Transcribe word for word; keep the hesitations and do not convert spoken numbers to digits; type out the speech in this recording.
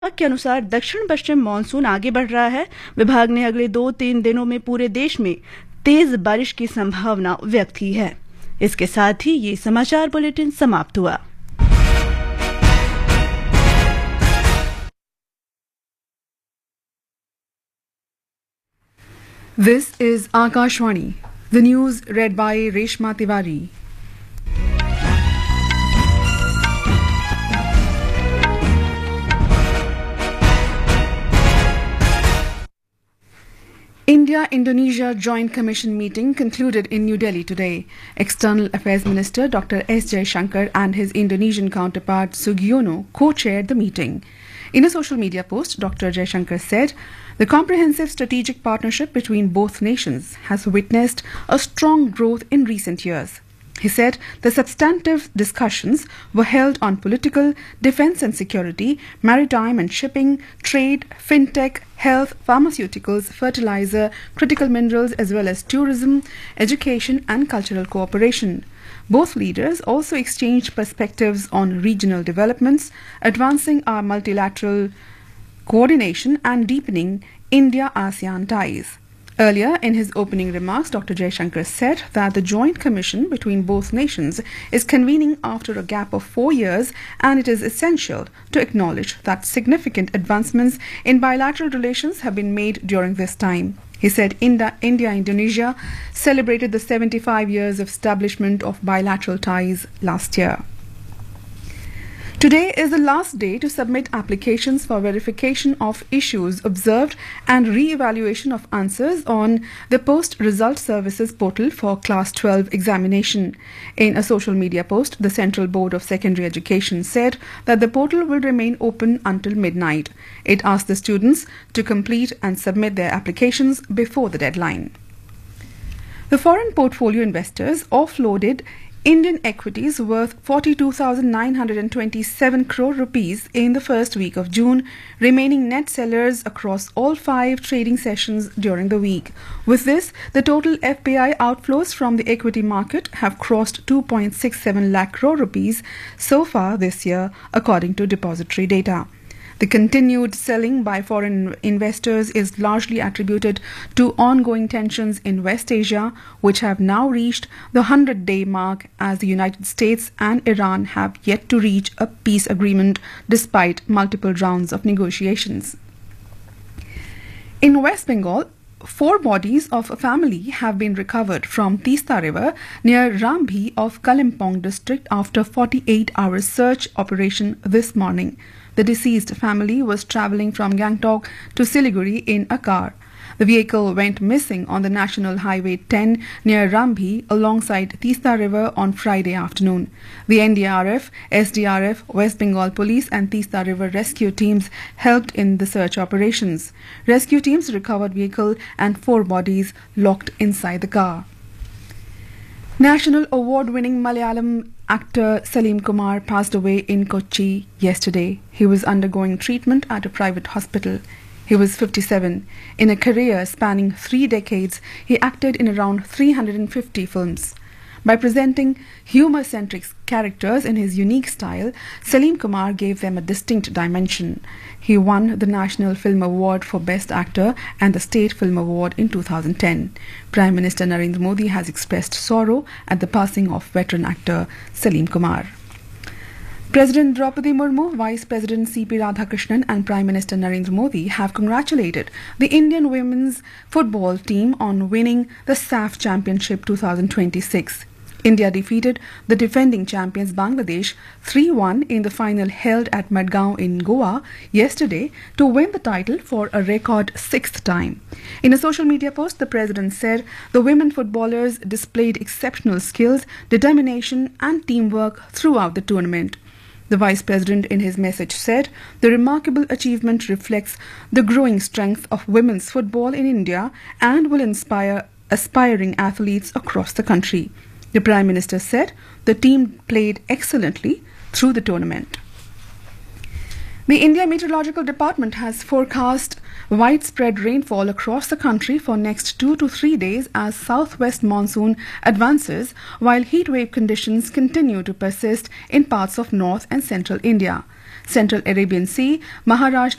के अनुसार दक्षिण पश्चिम मानसून आगे बढ़ रहा है। विभाग ने अगले दो तीन दिनों में पूरे देश में तेज बारिश की संभावना व्यक्त की है। इसके साथ ही ये समाचार बुलेटिन समाप्त हुआ। This is Akashvani. The news read by Reshma Tiwari. India-Indonesia Joint Commission meeting concluded in New Delhi today. External Affairs Minister Doctor S. Jaishankar and his Indonesian counterpart Sugiono co-chaired the meeting. In a social media post, Doctor Jaishankar said, "The comprehensive strategic partnership between both nations has witnessed a strong growth in recent years." He said the substantive discussions were held on political, defense and security, maritime and shipping, trade, fintech, health, pharmaceuticals, fertilizer, critical minerals, as well as tourism, education and cultural cooperation. Both leaders also exchanged perspectives on regional developments, advancing our multilateral coordination and deepening India-ASEAN ties. Earlier, in his opening remarks, Doctor Jaishankar said that the joint commission between both nations is convening after a gap of four years and it is essential to acknowledge that significant advancements in bilateral relations have been made during this time. He said India, India-Indonesia celebrated the seventy-five years of establishment of bilateral ties last year. Today is the last day to submit applications for verification of issues observed and re-evaluation of answers on the Post-Result Services portal for Class twelve examination. In a social media post, the Central Board of Secondary Education said that the portal will remain open until midnight. It asked the students to complete and submit their applications before the deadline. The foreign portfolio investors offloaded Indian equities worth forty-two thousand nine hundred twenty-seven crore rupees in the first week of June, remaining net sellers across all five trading sessions during the week. With this, the total F P I outflows from the equity market have crossed two point six seven lakh crore rupees so far this year, according to depository data. The continued selling by foreign investors is largely attributed to ongoing tensions in West Asia, which have now reached the hundred-day mark as the United States and Iran have yet to reach a peace agreement despite multiple rounds of negotiations. In West Bengal, four bodies of a family have been recovered from Tista River near Rambhi of Kalimpong district after forty-eight hour search operation this morning. The deceased family was travelling from Gangtok to Siliguri in a car. The vehicle went missing on the National Highway ten near Rambhi alongside Tista River on Friday afternoon. The N D R F, S D R F, West Bengal Police and Tista River rescue teams helped in the search operations. Rescue teams recovered vehicle and four bodies locked inside the car. National award-winning Malayalam actor Salim Kumar passed away in Kochi yesterday. He was undergoing treatment at a private hospital. He was fifty-seven. In a career spanning three decades, he acted in around three hundred fifty films. By presenting humor-centric characters in his unique style, Salim Kumar gave them a distinct dimension. He won the National Film Award for Best Actor and the State Film Award in two thousand ten. Prime Minister Narendra Modi has expressed sorrow at the passing of veteran actor Salim Kumar. President Draupadi Murmu, Vice President C P Radhakrishnan and Prime Minister Narendra Modi have congratulated the Indian women's football team on winning the S A F Championship twenty twenty-six. India defeated the defending champions Bangladesh three one in the final held at Madgaon in Goa yesterday to win the title for a record sixth time. In a social media post, the president said the women footballers displayed exceptional skills, determination and teamwork throughout the tournament. The Vice President in his message said the remarkable achievement reflects the growing strength of women's football in India and will inspire aspiring athletes across the country. The Prime Minister said the team played excellently through the tournament. The India Meteorological Department has forecast widespread rainfall across the country for next two to three days as southwest monsoon advances, while heatwave conditions continue to persist in parts of north and central India. Central Arabian Sea, Maharashtra